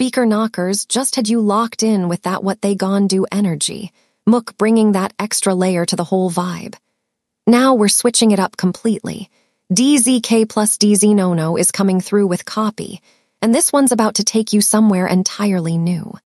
Speaker Knockers just had you locked in with that what they gon' do energy, Mook bringing that extra layer to the whole vibe. Now we're switching it up completely. DZK plus DZ Nono is coming through with copy, and this one's about to take you somewhere entirely new.